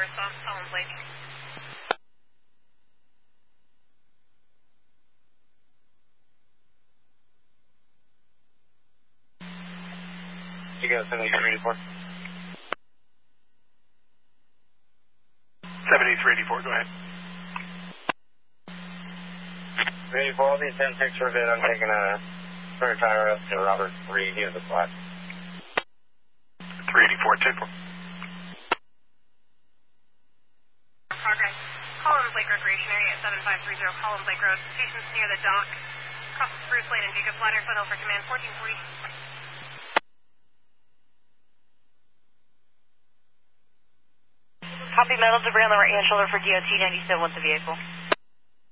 response, Collins Lake. You got 7384. 7384, go ahead. 384, I'll be 10-6 for a bit. I'm taking a spare tire up to Robert 3. He has a flat. 384, 10-4. Progress. Collins Lake Recreation Area at 7530 Collins Lake Road. Stations near the dock. Cross Spruce Lane and Jacob Ladder. Foothill for command 1440. Copy metal debris on the right hand shoulder for DOT 97 with the vehicle.